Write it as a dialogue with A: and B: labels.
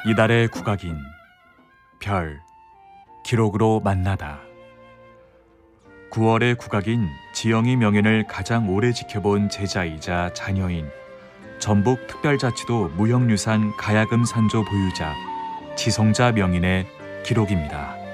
A: 이달의 국악인 별 기록으로 만나다. 9월의 국악인 지영이 명연을 가장 오래 지켜본 제자이자 자녀인 전북특별자치도 무형유산 가야금 산조 보유자 지성자 명인의 기록입니다.